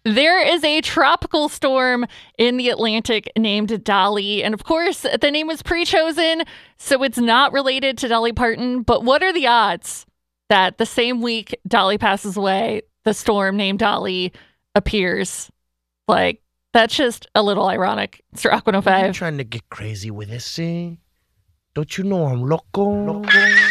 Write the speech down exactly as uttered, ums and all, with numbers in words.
There is a tropical storm in the Atlantic named Dolly. And of course, the name was pre-chosen, so it's not related to Dolly Parton. But what are the odds that the same week Dolly passes away, the storm named Dolly appears? Like, that's just a little ironic. It's Rock Are you one oh five. trying to get crazy with this, eh? Don't you know I'm loco? Loco.